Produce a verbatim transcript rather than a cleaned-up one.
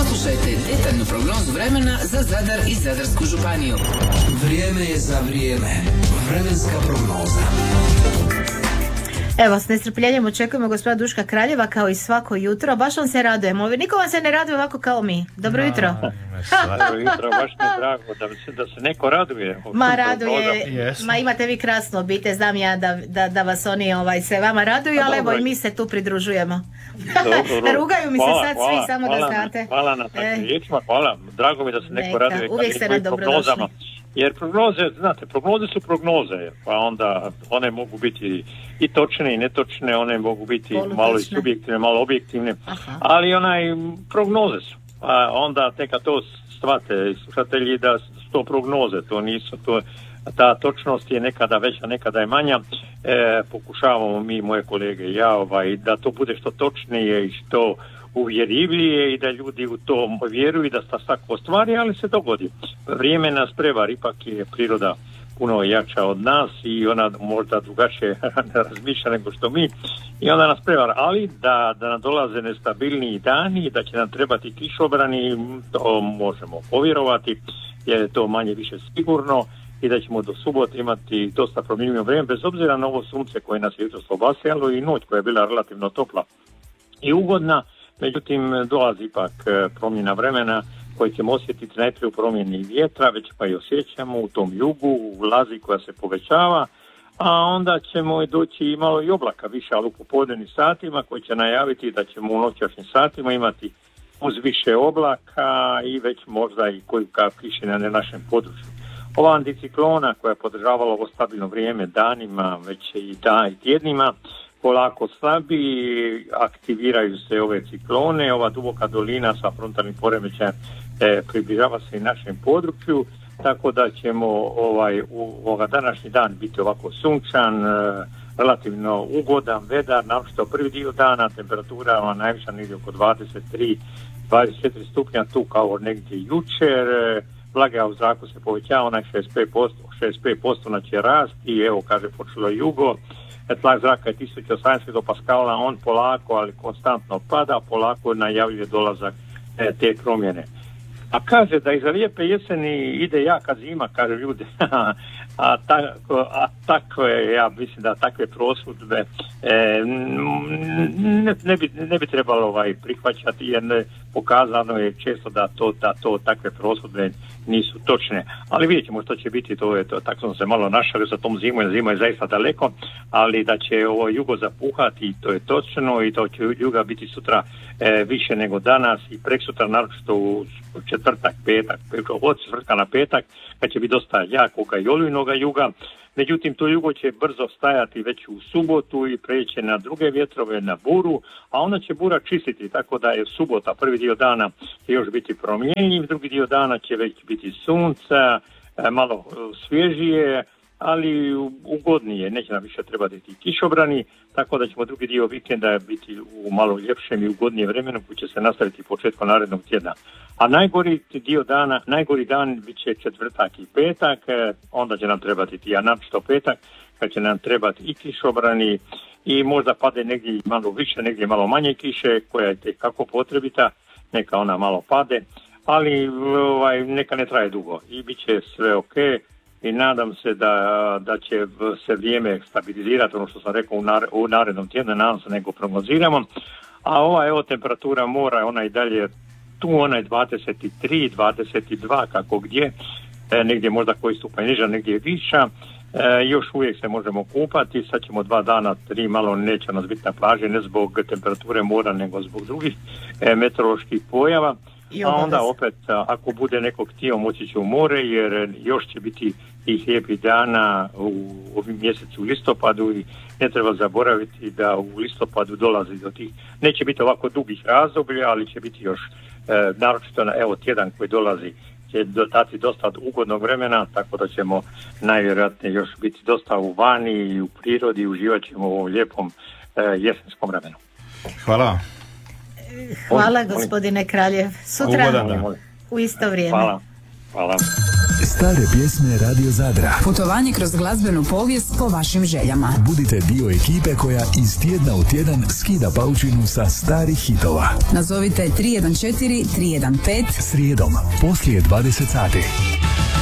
Poslušajte detaljnu prognozu vremena za Zadar i Zadarsku županiju. Vrijeme je za vrijeme. Vremenska prognoza. Evo, s nestrpljenjem očekujemo gospodina Duška Kraljeva kao i svako jutro. Baš vam se radujemo. Niko vam se ne raduje ovako kao mi. Dobro jutro. Dobro jutro, baš mi je drago da se, da se neko raduje. Ma raduje, ma imate vi krasnu obitelj, znam ja da, da, da vas oni ovaj, se vama raduju, ali evo i mi se tu pridružujemo. Dobro, Rugaju mi se hvala, sad hvala, svi, samo hvala, da znate. Hvala na takvim riječima, hvala. Drago mi da se neko Neka, raduje. uvijek ste nam dobrodošli. Jer prognoze, znate, prognoze su prognoze, pa onda one mogu biti i točne i netočne, one mogu biti Polutočne. malo i subjektivne, malo objektivne, Aha. ali onaj, prognoze su. A onda neka to shvate slušatelji da su to prognoze, to nisu, to, ta točnost je nekada veća, nekada je manja. E, pokušavamo mi, moje kolege i ja, ovaj, da to bude što točnije i što uvjerljivije i da ljudi u to vjeruju i da se tako stvari, ali se dogodi. Vrijeme nas prevari, ipak je priroda puno jača od nas i ona možda drugačije razmišlja nego što mi i onda nas prevara, ali da, da nam dolaze nestabilniji dani, da će nam trebati kišobrani, to možemo povjerovati, jer je to manje više sigurno i da ćemo do subote imati dosta promjenjivo vrijeme, bez obzira na ovo sunce koje nas je jutros obasjalo i noć koja je bila relativno topla i ugodna. Međutim, dolazi ipak promjena vremena koji ćemo osjetiti najprije u promjeni vjetra, već pa i osjećamo u tom jugu, u vlazi koja se povećava, a onda ćemo doći i malo i oblaka više, ali u popodnevnim satima koji će najaviti da ćemo u noćašnjim satima imati uz više oblaka i već možda i koju kap kiše na našem području. Ova anticiklona koja je podržavala ovo stabilno vrijeme danima, već i da i tjednima, polako slabi, aktiviraju se ove ciklone, ova duboka dolina sa frontalnim poremećajem e, približava se i našem području, tako da ćemo ovaj, u ovoga današnji dan biti ovako sunčan, e, relativno ugodan, vedar, naročito prvi dio dana, temperatura najviša negdje oko dvadeset tri do dvadeset četiri stupnja, tu kao negdje jučer, e, vlaga u zraku se povećava, onaj šezdeset pet posto, šezdeset pet posto će rast i evo kaže počelo jugo. Tlak zraka je tisuću osamdeset hektopascala, on polako, ali konstantno pada, polako najavljuje dolazak e, te promjene. A kaže da iza lijepe jeseni ide jaka zima, kaže ljudi. a, tako, a takve, ja mislim da takve prosudbe e, ne, ne, bi, ne bi trebalo ovaj, prihvaćati, jer ne, pokazano je često da to, da to takve prosudbe nisu točne. Ali vidjet ćemo što će biti, to je to, tako sam se malo našalio sa tom zimom, jer zima je zaista daleko, ali da će ovo jugo zapuhati, to je točno i to će juga biti sutra e, više nego danas i preksutra, naročito u četvrtak, petak, od četvrtka na petak, kad će biti dosta jakoga i olujnoga juga. Međutim, to jugo će brzo stajati već u subotu i preći na druge vjetrove, na buru, a onda će bura čistiti, tako da je subota, prvi dio dana će još biti promjenjiv, drugi dio dana će već biti sunca, malo svježije, ali ugodnije, neće nam više trebati ti kišobrani, tako da ćemo drugi dio vikenda biti u malo ljepšem i ugodnije vremenu koji će se nastaviti početkom narednog tjedna. A najgori dio dana, najgori dan bit će četvrtak i petak, onda će nam trebati ti, a naročito petak, kad će nam trebati i kišobrani i možda pade negdje malo više, negdje malo manje kiše, koja je tekako potrebita, neka ona malo pade, ali ovaj, neka ne traje dugo i bit će sve ok. I nadam se da, da će se vrijeme stabilizirati, ono što sam rekao u, nar- u narednom tjednu, nadam se nego prognoziramo. A ova evo temperatura mora, ona i dalje tu, ona je dvadeset tri, dvadeset dva, kako gdje, e, negdje možda koji stupanj niža, negdje viša. E, još uvijek se možemo kupati, sad ćemo dva dana, tri, malo neće nas biti na plaži, ne zbog temperature mora, nego zbog drugih e, meteoroloških pojava. A onda opet, ako bude nekog htio, moći će u more, jer još će biti tih lijepih dana u ovim mjesecu u listopadu i ne treba zaboraviti da u listopadu dolazi do tih, neće biti ovako dugih razdoblja, ali će biti još, e, naročito na evo tjedan koji dolazi, će dati dosta ugodnog vremena, tako da ćemo najvjerojatnije još biti dosta u vani i u prirodi, uživat ćemo u ovom lijepom e, jesenskom vremenu. Hvala. Hvala gospodine Kraljev. Sutra Ugodan dan. u isto vrijeme. Hvala. Hvala. Stare pjesme Radio Zadra. Putovanje kroz glazbenu povijest po vašim željama. Budite dio ekipe koja iz tjedna u tjedan skida paučinu sa starih hitova. Nazovite tri jedan četiri tri jedan pet srijedom poslije dvadeset sati.